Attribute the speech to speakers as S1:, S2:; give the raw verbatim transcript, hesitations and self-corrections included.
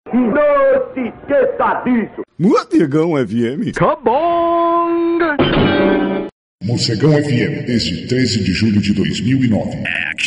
S1: Não se esqueça disso.
S2: Mocegão F M.
S3: Cabong!
S4: Mocegão F M, desde treze de julho de dois mil e nove.